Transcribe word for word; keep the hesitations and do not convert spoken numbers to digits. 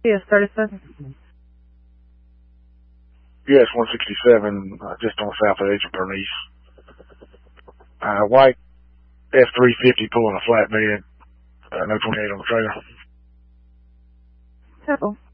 Yes, thirty-seven. Yes, one sixty-seven, uh, just on south edge of Bernice. Uh, white F three fifty pulling a flatbed. Uh, no twenty-eight on the trailer. Simple.